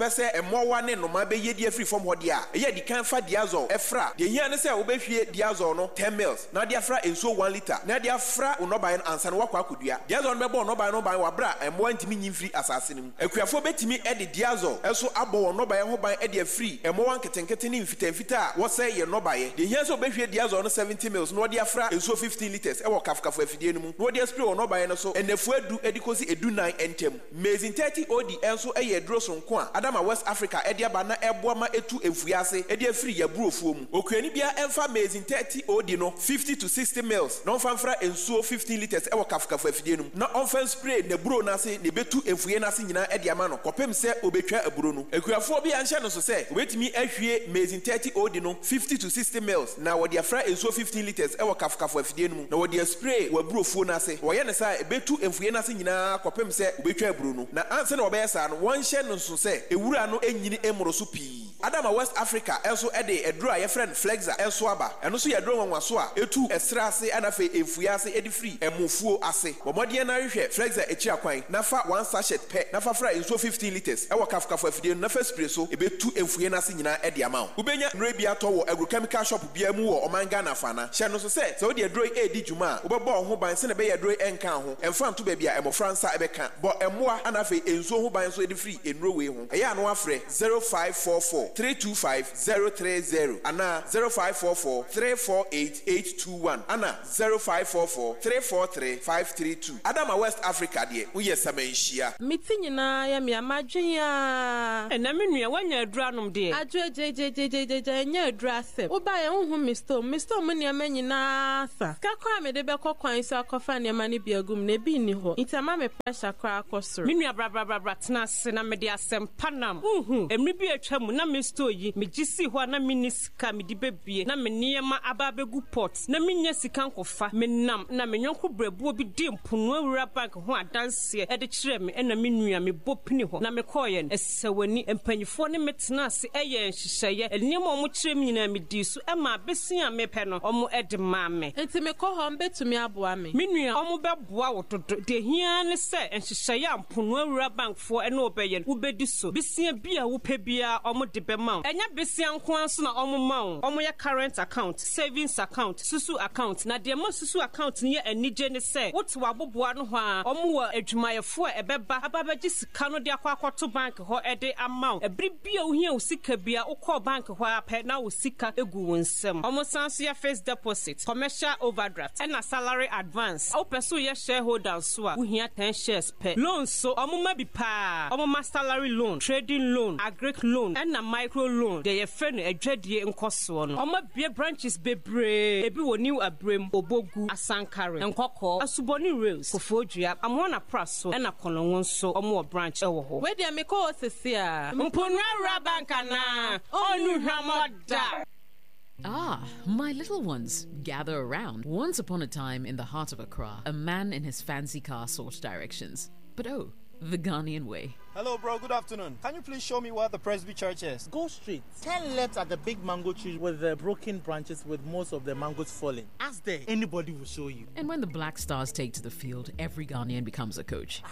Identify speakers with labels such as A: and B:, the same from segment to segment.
A: pese emowa ne no ma be ye free from hodia ye di kan fa diazol efra de hia ne se wo be hwie diazol no 10 mils na dia fra enso 1 liter na dia fra onoban ansa no wakwa akudua diazol no be bo onoban no ban wabra emowa ntimi nyimfiri asase nim akuafo betimi e de diazol eso abo onoban ho ban e de free emowa nketenkete ne mfita wo se ye nobaye de hia so be hwie diazol no 70 mils no dia fra enso 15 liters e wo kafkafo afidie no mu no dia spray onoban no so enefu adu edikosi edu9 entem mezin 30 odi enso e ye dro so nko a adama West Africa e dia ba na ebo ma etu efuase e dia free ya burofuo mu okuani bia emfa mezin 30 odi no 50 to 60 mils no fanfra ensuo 15 liters e wo kafkafo afidie no na onfan spray ne buro na se ne betu efuye na se nyina e dia ma no kopem se obetwa aburo no akuafo bia nhye no so se obetimi ahwie mezin 30 odi no 50 to 60 mils na wo dia fra ensuo 15 liters e wo kafkafo afidie no na wo dia spray wa burofuo na se wo ye ne sa ebetu efuye na se nyina kopem se obetwa aburo no na anse na obeyesa no won hye no so se ewura no enyini emoro so pii adama West Africa enso ede edro a ye friend Flexa enso aba eno so ye dro nwanwa so a etu esra ase anafe efuya ase edi free emufuo ase bomodie na hwehwe Flexa echi akwan na fa one sachet pe na fa fra enso 15 liters e wo kafkafo afidie na fa spray so ebetu efuye na ase nyina ede ama ubenya nrebi atowo agrochemical shop bia mu wo omanga na fa na hye no so se wo de edro edi juma ubebo ho ban se na be ye edro enka ho emfa nto ba bia emofransa ebeka bo emoa anafe enso ho ban so edi free enrowe ho eya no afre 0544 325030 ana 0544 348821 ana 0544 343532 Adama West Africa de uye samanhia
B: mitinyina ya mi amadwen ya
C: na menua wanya aduanom de
B: adwe nya aduasem oba ye hu Mr. Mani amanyina sa kakwa me de be kokwan so akofa ne ma ne biagum na bi ni ho itama me pressure kra akosoro
C: menua bra tena se na me de asem panam emri bi atwa mu na me store yi me gisi ho na minisika me di bebie na me niema aba begu pot na menya sika nkofa me nam na me nyonko brebuo bi di mpunu awura bank ho adanse e de kire me na menua me bopini ho na me koye esewani empanyifo ne metena se eye nhyehyeye eniem omo kire me nyina me di so e ma besia me pe no omo ede ma me
B: enti me ko ho mbetumi aboa me
C: menua omo beboa wotodo de hia ne se nhyehyeye ampunu awura bank fo e na obeye ubedi so besia bia wo pe bia omo de be ma enya besia nko anso na omo ma omo ya current account savings account susu account na de ma susu account ne anije ne se wotu aboboa no ho a omo wa adwumayefo ebeba ababaji sika no de akwakoto bank ho ede amount ebri bia ohia usika bia ukọ bank ho apẹ na usika egu wonsem omo sanso ya first deposit commercial overdraft and salary advance opeso ya shareholder so a ohia 10 shares per loan so omo ma bi pa omo ma salary loan trading loan agric loan and na micro loan de ye fe no adwadie nkoso no omo bie branches bebre ebi wo new abrem obogu asankare nkokọ asuboni rails kofodua amona praso and na kolonwon so omo branch ewo ho
B: we dia me ko sesi a
C: mponwa banka na onu hwamoda.
D: Ah, my little ones, gather around. Once upon a time in the heart of Accra, a man in his fancy car sought directions. But oh, the Ghanaian way.
E: Hello, bro. Good afternoon. Can you please show me where the Presby Church is?
F: Go straight. 10 left at the big mango tree with the broken branches with most of the mangoes falling. Ask there. Anybody will show you.
D: And when the Black Stars take to the field, every Ghanaian becomes a coach.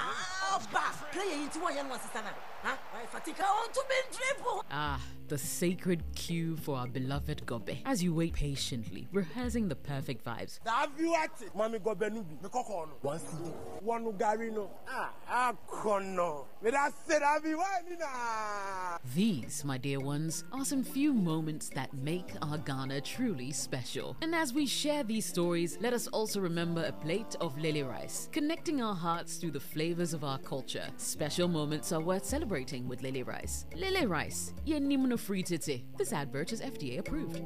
D: Ah, the sacred cue for our beloved Gobe. As you wait patiently, rehearsing the perfect vibes. These, my dear ones, are some few moments that make our Ghana truly special. And as we share these stories, let us also remember a plate of lele rice, connecting our hearts through the flavors of our culture. Special moments are worth celebrating with lele rice. Lele rice, yenimno fritite. This advert is FDA approved.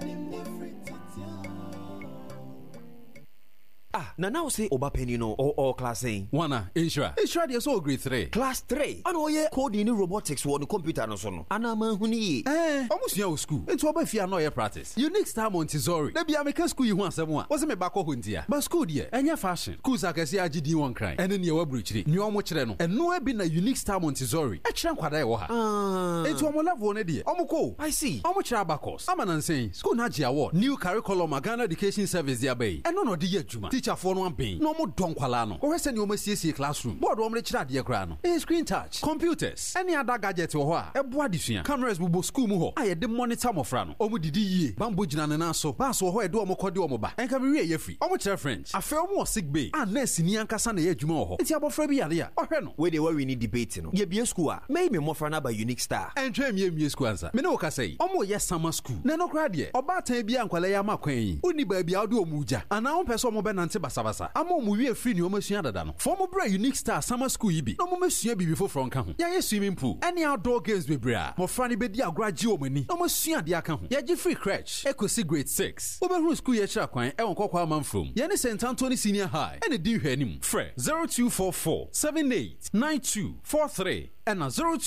G: Na now say oba penino or class A.
H: Wana, Insura. Insura dey so grade 3.
G: Class 3. Ano ye coding in robotics on the computer no so no. Ana manhuni.
H: Almost your school. It's oba fi no ye practice. Unique Star Montessori. Dey be American school you want someone. Was me back home dia. But school there, enya fashion. Schools akesi agidi won cry. Ene ne wa bruchiri. Ni omo kire no. Eno e bi na Unique Star Montessori. E kire nkwada e wo ha. It's omo level ne de. Omo ko. I see. Omo kire abacus. Amanan say school na ji award. New curriculum Ghana Education Service dia bay. Eno no de ye adwuma. teacher for no ben no mo don kwala no wo hwese ne o masiesie classroom board wo mo kira de kra no screen touch computers any other gadget wo ho a ebo adesua cameras bubo school mu ho aye de monitor mofra no o mo didi yie bambo gina ne na so ba so wo ho e de o mo kode o mo ba enka me wie ye free o mo kira French afa o mo sick bay and nurse ni ankasa na ye adwuma wo ho enti abofra bi yade a ohwe no
G: we dey we need debate no ye bia school a may me mofra na ba Unique Star
H: entwe me school ansa me ne wo ka say o mo ye summer school na no kra de oba tan bia ankwala ya makwan yi uni ba bia ode o mu uja ana wo pese o mo be nante basabasa ama o mo wie free ni o masua dada no for mo bra Unique Star summer school yi bi no mo masua bibi foforo nka ho ya ye swimming pool any outdoor games bebra mo fra ni be di agora ji o mani no masua de aka ho ya gi free crèche ekosi grade 6 obehu school ye kira kwan e won kokwa man from ye ne St Anthony Senior High ene di hwe anim frɛ 0244 789243 and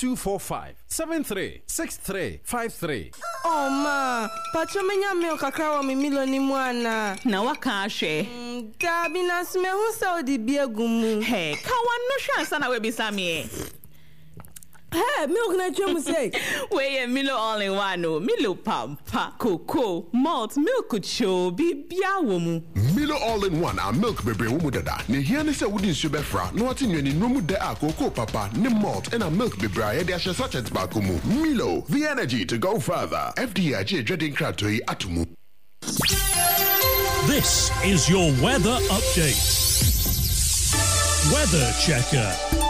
H: 0245-736353.
B: Oh ma, pachomenya milk kakra wa mi milo ni mwana.
I: Na waka ahwe.
B: Dabi na sme hu sa odi biegumu.
I: Hey, ka wanu hwa sana we bisame.
B: Hey, milk na chemu say.
I: We Milo all in one no. Milo pampa, cocoa, malt, milk cho bibia wo mu.
J: Milo all in one and milk bebre wo mu dada. Ne hia ne se wodi nsu befra. No ati nwani no mu de a cocoa papa, ne malt and a milk bebre ya de ahye sachet ba ko mu. Milo, the energy to go further. FDA dreading kratoi atumu.
K: This is your weather update. Weather Checker.